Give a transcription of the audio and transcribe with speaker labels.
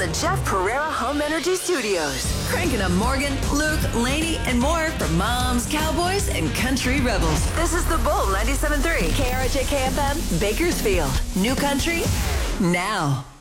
Speaker 1: the Jeff Pereira Home Energy Studios.
Speaker 2: Cranking up Morgan, Luke, Lainey, and more for moms, cowboys, and country rebels.
Speaker 1: This is The Bull 97.3, KRJ KFM, Bakersfield. New country, now.